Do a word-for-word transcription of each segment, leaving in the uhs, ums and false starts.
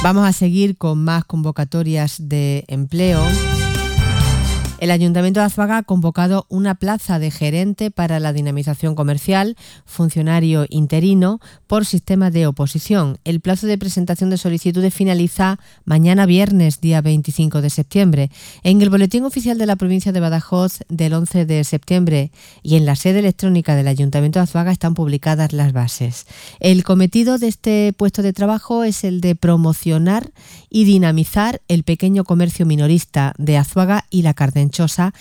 Vamos a seguir con más convocatorias de empleo. El Ayuntamiento de Azuaga ha convocado una plaza de gerente para la dinamización comercial, funcionario interino, por sistema de oposición. El plazo de presentación de solicitudes finaliza mañana viernes, día veinticinco de septiembre. En el Boletín Oficial de la Provincia de Badajoz del once de septiembre y en la sede electrónica del Ayuntamiento de Azuaga están publicadas las bases. El cometido de este puesto de trabajo es el de promocionar y dinamizar el pequeño comercio minorista de Azuaga y la Cardenchosa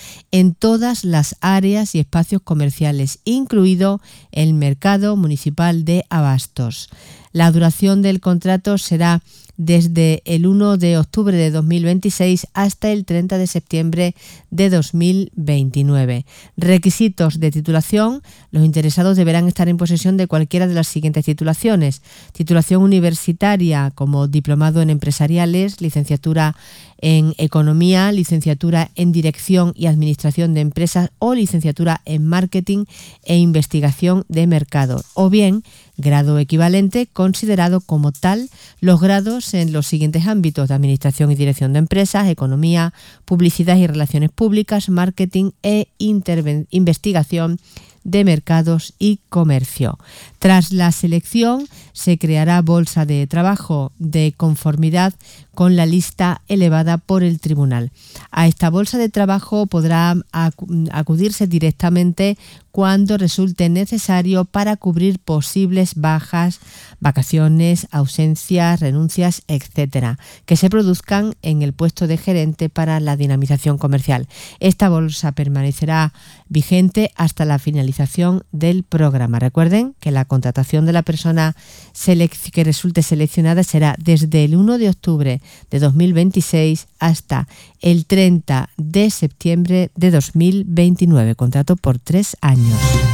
en todas las áreas y espacios comerciales, incluido el mercado municipal de abastos. La duración del contrato será desde el uno de octubre de dos mil veintiséis hasta el treinta de septiembre de dos mil veintinueve. Requisitos de titulación. Los interesados deberán estar en posesión de cualquiera de las siguientes titulaciones: titulación universitaria como diplomado en empresariales, licenciatura en economía, licenciatura en dirección y administración de empresas o licenciatura en marketing e investigación de mercado, o bien grado equivalente considerado como tal los grados en los siguientes ámbitos de administración y dirección de empresas, economía, publicidad y relaciones públicas, marketing e interven- investigación de mercados y comercio. Tras la selección se creará bolsa de trabajo de conformidad con la lista elevada por el tribunal. A esta bolsa de trabajo podrá acudirse directamente cuando resulte necesario para cubrir posibles bajas, vacaciones, ausencias, renuncias, etcétera, que se produzcan en el puesto de gerente para la dinamización comercial. Esta bolsa permanecerá vigente hasta la finalización del programa. Recuerden que la contratación de la persona selec- que resulte seleccionada será desde el uno de octubre de dos mil veintiséis hasta el treinta de septiembre de dos mil veintinueve. Contrato por tres años.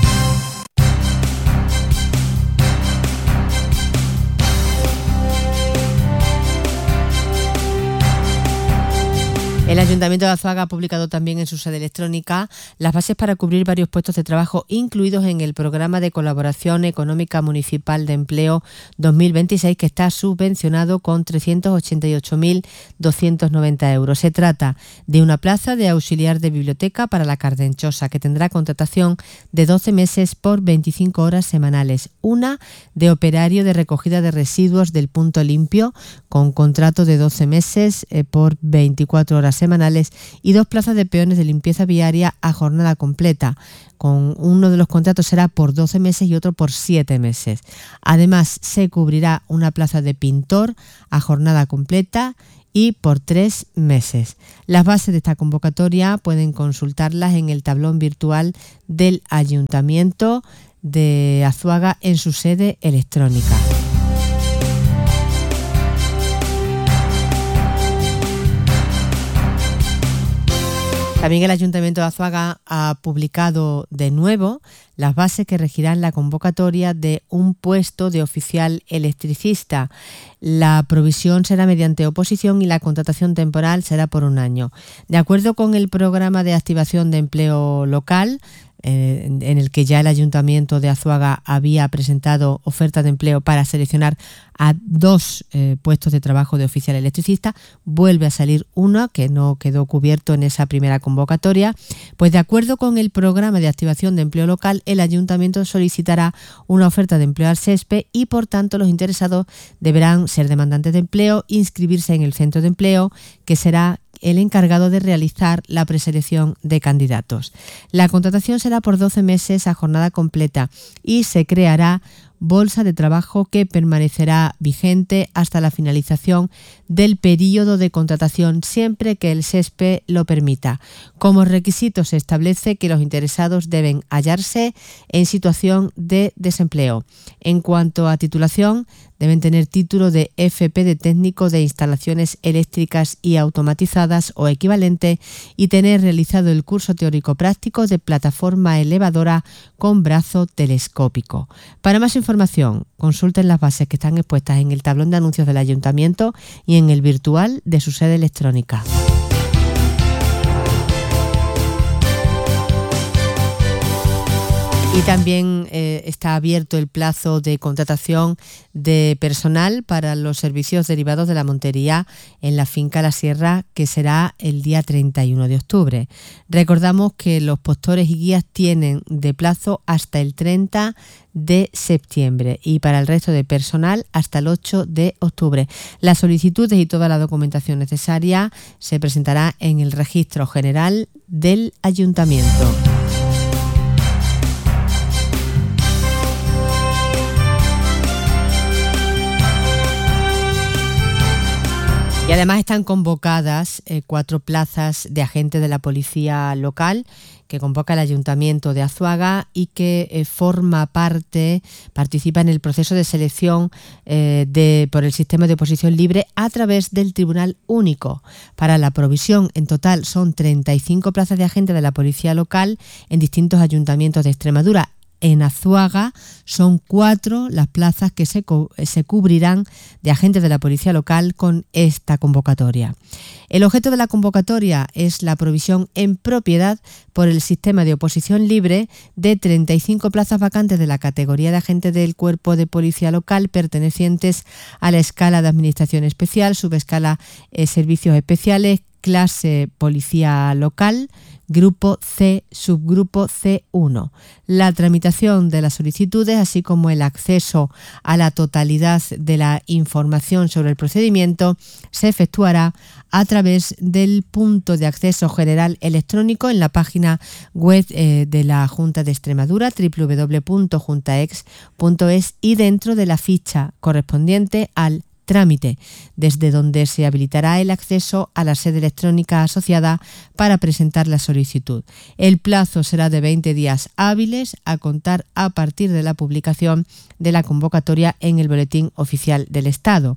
El Ayuntamiento de Azuaga ha publicado también en su sede electrónica las bases para cubrir varios puestos de trabajo incluidos en el Programa de Colaboración Económica Municipal de Empleo dos mil veintiséis, que está subvencionado con trescientos ochenta y ocho mil doscientos noventa euros. Se trata de una plaza de auxiliar de biblioteca para la Cardenchosa, que tendrá contratación de doce meses por veinticinco horas semanales. Una de operario de recogida de residuos del Punto Limpio, con contrato de doce meses eh, por veinticuatro horas semanales, y dos plazas de peones de limpieza viaria a jornada completa. Con uno de los contratos será por doce meses y otro por siete meses. Además, se cubrirá una plaza de pintor a jornada completa y por tres meses. Las bases de esta convocatoria pueden consultarlas en el tablón virtual del Ayuntamiento de Azuaga en su sede electrónica. También el Ayuntamiento de Azuaga ha publicado de nuevo las bases que regirán la convocatoria de un puesto de oficial electricista. La provisión será mediante oposición y la contratación temporal será por un año. De acuerdo con el programa de activación de empleo local, eh, en el que ya el Ayuntamiento de Azuaga había presentado ofertas de empleo para seleccionar a dos eh, puestos de trabajo de oficial electricista, vuelve a salir uno que no quedó cubierto en esa primera convocatoria. Pues de acuerdo con el programa de activación de empleo local, el Ayuntamiento solicitará una oferta de empleo al SESPE y, por tanto, los interesados deberán ser demandantes de empleo, inscribirse en el centro de empleo, que será el encargado de realizar la preselección de candidatos. La contratación será por doce meses a jornada completa y se creará bolsa de trabajo que permanecerá vigente hasta la finalización del período de contratación, siempre que el SESPE lo permita. Como requisito se establece que los interesados deben hallarse en situación de desempleo. En cuanto a titulación, deben tener título de F P de técnico de instalaciones eléctricas y automatizadas o equivalente y tener realizado el curso teórico práctico de plataforma elevadora con brazo telescópico. Para más información, consulten las bases que están expuestas en el tablón de anuncios del Ayuntamiento y en el virtual de su sede electrónica. Y también eh, está abierto el plazo de contratación de personal para los servicios derivados de la montería en la finca La Sierra, que será el día treinta y uno de octubre. Recordamos que los postores y guías tienen de plazo hasta el treinta de septiembre y para el resto de personal hasta el ocho de octubre. Las solicitudes y toda la documentación necesaria se presentará en el Registro General del Ayuntamiento. Y además están convocadas eh, cuatro plazas de agentes de la policía local que convoca el Ayuntamiento de Azuaga y que eh, forma parte, participa en el proceso de selección eh, de, por el sistema de oposición libre a través del Tribunal Único. Para la provisión, en total son treinta y cinco plazas de agentes de la policía local en distintos ayuntamientos de Extremadura. En Azuaga son cuatro las plazas que se, co- se cubrirán de agentes de la policía local con esta convocatoria. El objeto de la convocatoria es la provisión en propiedad por el sistema de oposición libre de treinta y cinco plazas vacantes de la categoría de agentes del Cuerpo de Policía Local pertenecientes a la escala de Administración Especial, subescala eh, Servicios Especiales, clase Policía Local, Grupo C, subgrupo C uno. La tramitación de las solicitudes, así como el acceso a la totalidad de la información sobre el procedimiento, se efectuará a través del punto de acceso general electrónico en la página web eh, de la Junta de Extremadura, doble u doble u doble u punto juntaex punto es, y dentro de la ficha correspondiente al trámite, desde donde se habilitará el acceso a la sede electrónica asociada para presentar la solicitud. El plazo será de veinte días hábiles a contar a partir de la publicación de la convocatoria en el Boletín Oficial del Estado,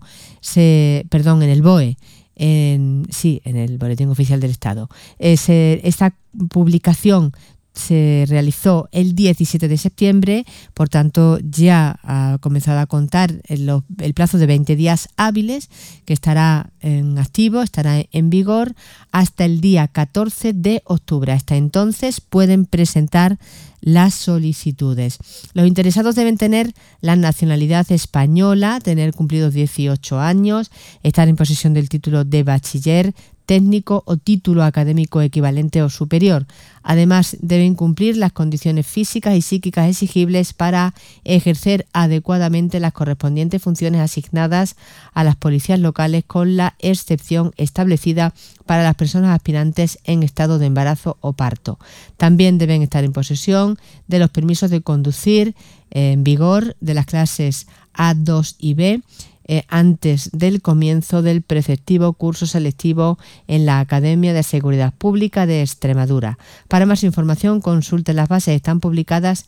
se, perdón, en el B O E. En, sí, en el Boletín Oficial del Estado. Ese, esta publicación se realizó el diecisiete de septiembre, por tanto ya ha comenzado a contar el, el plazo de veinte días hábiles que estará en activo, estará en vigor hasta el día catorce de octubre. Hasta entonces pueden presentar las solicitudes. Los interesados deben tener la nacionalidad española, tener cumplidos dieciocho años, estar en posesión del título de bachiller, técnico o título académico equivalente o superior. Además, deben cumplir las condiciones físicas y psíquicas exigibles para ejercer adecuadamente las correspondientes funciones asignadas a las policías locales, con la excepción establecida para las personas aspirantes en estado de embarazo o parto. También deben estar en posesión de los permisos de conducir eh, en vigor de las clases A dos y B, Eh, antes del comienzo del preceptivo curso selectivo en la Academia de Seguridad Pública de Extremadura. Para más información, consulte las bases, están publicadas